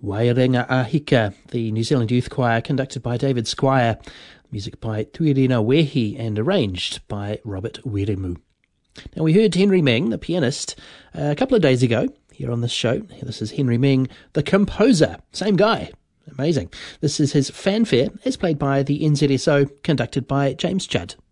Wairenga Ahika, the New Zealand Youth Choir, conducted by David Squire. Music by Tuirina Wehi and arranged by Robert Weremu. Now, we heard Henry Ming, the pianist, a couple of days ago here on this show. This is Henry Ming, the composer. Same guy. Amazing. This is his fanfare, as played by the NZSO, conducted by James Judd.